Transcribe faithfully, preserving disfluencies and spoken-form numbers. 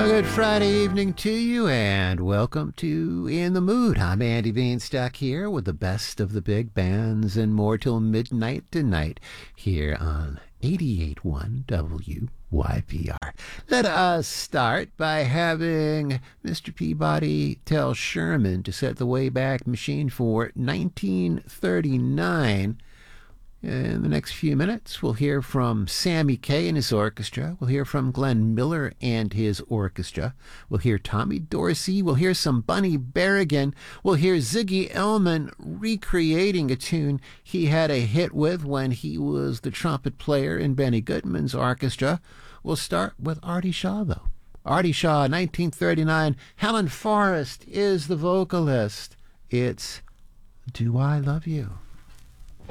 A good Friday evening to you, and welcome to In the Mood. I'm Andy Beanstalk here with the best of the big bands and more till midnight tonight here on eighty-eight point one W Y P R. Let us start by having Mister Peabody tell Sherman to set the Wayback Machine for nineteen thirty-nine. In the next few minutes, we'll hear from Sammy Kaye and his orchestra. We'll hear from Glenn Miller and his orchestra. We'll hear Tommy Dorsey. We'll hear some Bunny Berrigan. We'll hear Ziggy Elman recreating a tune he had a hit with when he was the trumpet player in Benny Goodman's orchestra. We'll start with Artie Shaw, though. Artie Shaw, nineteen thirty-nine. Helen Forrest is the vocalist. It's Do I Love You?